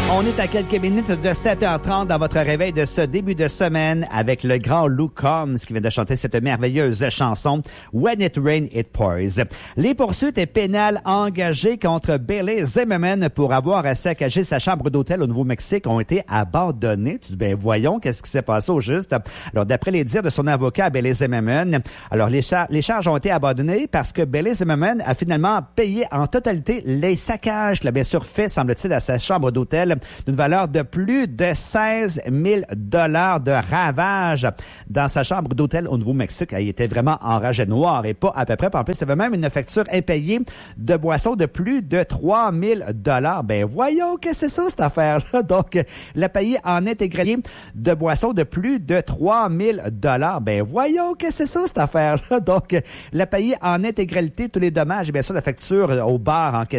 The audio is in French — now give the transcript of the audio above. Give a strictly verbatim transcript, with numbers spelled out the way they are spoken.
On est à quelques minutes de sept heures trente dans votre réveil de ce début de semaine avec le grand Lou Combs qui vient de chanter cette merveilleuse chanson When It Rains, It Pours. Les poursuites et pénales engagées contre Bailey Zimmerman pour avoir saccagé sa chambre d'hôtel au Nouveau-Mexique ont été abandonnées. Tu dis, ben voyons, qu'est-ce qui s'est passé au juste? Alors, d'après les dires de son avocat, Bailey Zimmerman, alors les, char- les charges ont été abandonnées parce que Bailey Zimmerman a finalement payé en totalité les saccages qu'il a bien sûr fait, semble-t-il, à sa chambre d'hôtel d'une valeur de plus de seize mille dollars de ravage dans sa chambre d'hôtel au Nouveau-Mexique. Il était vraiment enragé noir et pas à peu près. En plus, il y avait même une facture impayée de boisson de plus de trois mille dollars. Ben voyons, qu'est-ce que c'est ça, cette affaire-là? Donc, il a payé en intégralité de boisson de plus de trois mille dollars. Ben voyons, qu'est-ce que c'est ça, cette affaire-là? Donc, il a payé en intégralité tous les dommages et bien sûr la facture au bar en question